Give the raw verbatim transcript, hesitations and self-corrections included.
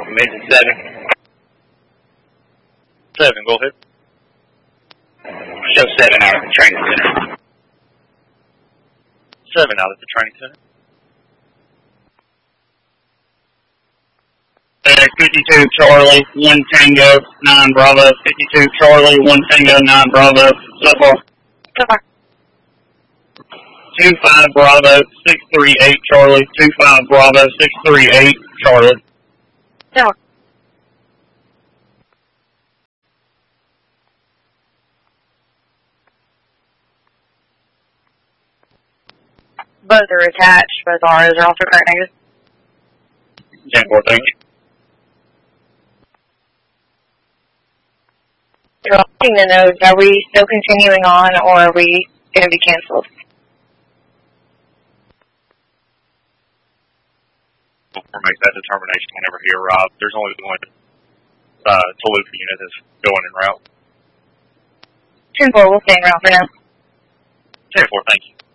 Mesa seven. Seven, go ahead. Show seven out at the training center. Seven out at the training center. Uh, fifty-two Charlie, one Tango, nine Bravo. fifty-two Charlie, one Tango, nine Bravo. So far. So far. two five Bravo, six three eight Charlie. two five Bravo, six three eight Charlie. So far. Both are attached. Both ours are also current negative. ten four, thank you. You're letting the nodes. Are we still continuing on, or are we going to be canceled? We'll make that determination whenever he arrives. There's only one uh, Toluca unit that's going en route. ten four, we'll stay en route for now. ten four, thank you.